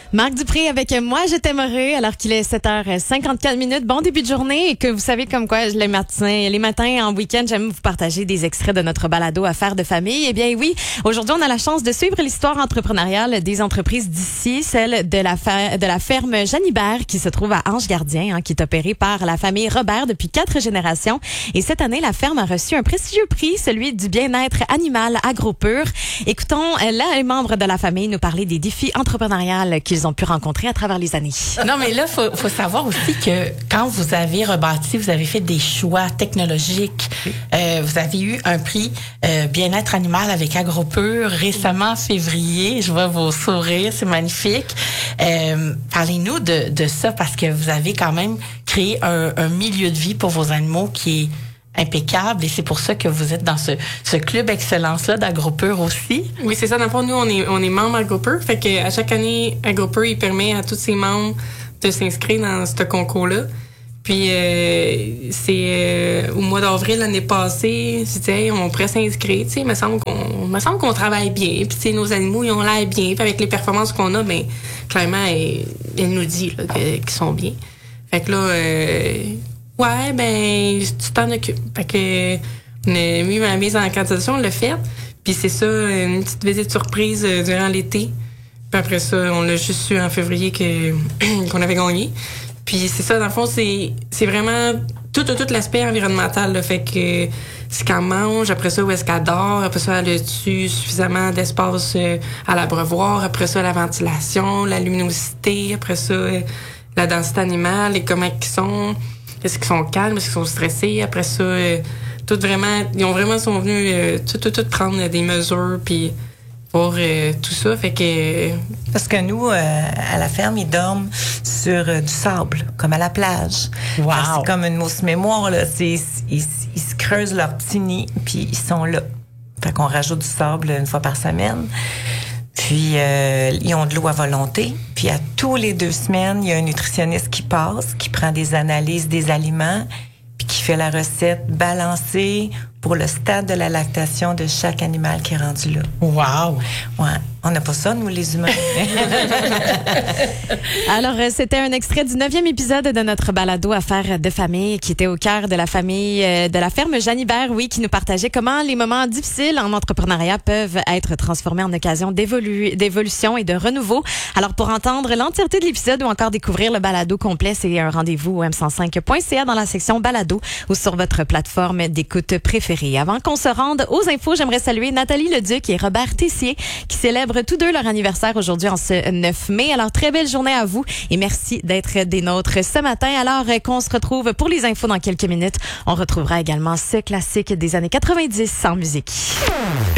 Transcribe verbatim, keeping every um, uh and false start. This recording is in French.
Marc Dupré avec moi, je t'aimerais, alors qu'il est sept heures cinquante-quatre minutes. Bon début de journée et que vous savez comme quoi les matins, les matins en week-end, j'aime vous partager des extraits de notre balado Affaires de famille. Eh bien oui, aujourd'hui on a la chance de suivre l'histoire entrepreneuriale des entreprises d'ici, celle de la, fer- de la ferme Janibert qui se trouve à Ange-Gardien, hein, qui est opérée par la famille Robert depuis quatre générations. Et cette année, la ferme a reçu un prestigieux prix, celui du bien-être animal AgroPur. Écoutons là les membres de la famille nous parler des défis entrepreneuriaux qu'ils ont pu rencontrer à travers les années. Non, mais là, faut, faut savoir aussi que quand vous avez rebâti, vous avez fait des choix technologiques. Euh, vous avez eu un prix euh, bien-être animal avec AgroPur récemment en février. Je vois vos sourires, c'est magnifique. Euh, parlez-nous de, de ça parce que vous avez quand même créé un, un milieu de vie pour vos animaux qui est impeccable et c'est pour ça que vous êtes dans ce, ce club excellence-là d'AgroPur aussi. Oui, c'est ça. Dans le fond, nous, on est, on est membre AgroPur. Fait que à chaque année, AgroPur, il permet à tous ses membres de s'inscrire dans ce concours-là. Puis, euh, c'est euh, au mois d'avril l'année passée, je disais, hey, on pourrait s'inscrire. Tu sais, il me semble qu'on, me semble qu'on travaille bien. Puis, tu sais, nos animaux, ils ont l'air bien. Puis, avec les performances qu'on a, ben, clairement, elle, elle nous dit là, que, qu'ils sont bien. Fait que là, euh, ouais, ben, tu t'en occupes. Fait que, on a mis ma mise en candidature, on l'a fait. Puis c'est ça, une petite visite surprise euh, durant l'été. Puis après ça, on l'a juste su en février que qu'on avait gagné. Puis c'est ça, dans le fond, c'est c'est vraiment tout, tout, tout l'aspect environnemental. Là. Fait que ce qu'elle mange, après ça, où est-ce qu'elle dort, après ça, elle a-tu suffisamment d'espace euh, à l'abreuvoir, après ça, la ventilation, la luminosité, après ça, euh, la densité animale, et comment ils sont... Est-ce qu'ils sont calmes? Est-ce qu'ils sont stressés? Après ça, euh, tout vraiment, ils ont vraiment sont venus euh, tout, tout, tout prendre des mesures puis voir euh, tout ça. Fait que parce que nous, euh, à la ferme, ils dorment sur euh, du sable, comme à la plage. Wow. C'est comme une mousse mémoire là. C'est, ils, ils se creusent leur petit nid puis ils sont là. Fait qu'on rajoute du sable une fois par semaine. Puis, euh, ils ont de l'eau à volonté. Puis, à tous les deux semaines, il y a un nutritionniste qui passe, qui prend des analyses des aliments, puis qui fait la recette balancée pour le stade de la lactation de chaque animal qui est rendu là. Wow! Ouais. On n'a pas ça, nous, les humains. Alors, euh, c'était un extrait du neuvième épisode de notre balado Affaires de famille qui était au cœur de la famille euh, de la ferme Janibert, oui, qui nous partageait comment les moments difficiles en entrepreneuriat peuvent être transformés en occasion d'évoluer, d'évolution et de renouveau. Alors, pour entendre l'entièreté de l'épisode ou encore découvrir le balado complet, c'est un rendez-vous au m cent cinq point c a dans la section balado ou sur votre plateforme d'écoute préférée. Avant qu'on se rende aux infos, j'aimerais saluer Nathalie Leduc et Robert Tessier qui célèbrent tous deux leur anniversaire aujourd'hui en ce neuf mai. Alors, très belle journée à vous et merci d'être des nôtres ce matin. Alors qu'on se retrouve pour les infos dans quelques minutes, on retrouvera également ce classique des années quatre-vingt-dix en musique.